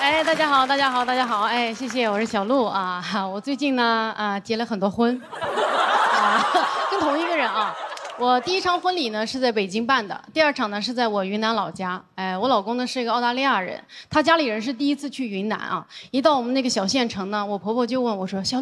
哎，大家好，大家好，大家好，哎，谢谢，我是小鹿啊。我最近呢结了很多婚，跟同一个人啊。我第一场婚礼呢是在北京办的，第二场呢是在我云南老家。哎，我老公呢是一个澳大利亚人，他家里人是第一次去云南啊。一到我们那个小县城呢，我婆婆就问我说：“小